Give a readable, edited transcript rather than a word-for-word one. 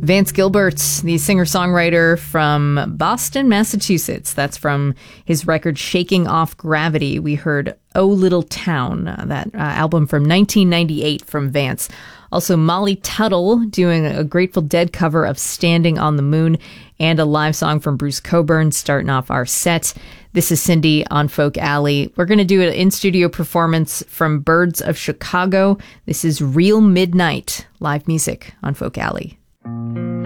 Vance Gilbert, the singer-songwriter from Boston, Massachusetts. That's from his record Shaking Off Gravity. We heard Oh Little Town, that album from 1998 from Vance. Also, Molly Tuttle doing a Grateful Dead cover of Standing on the Moon, and a live song from Bruce Cockburn starting off our set. This is Cindy on Folk Alley. We're going to do an in-studio performance from Birds of Chicago. This is Real Midnight, live music on Folk Alley.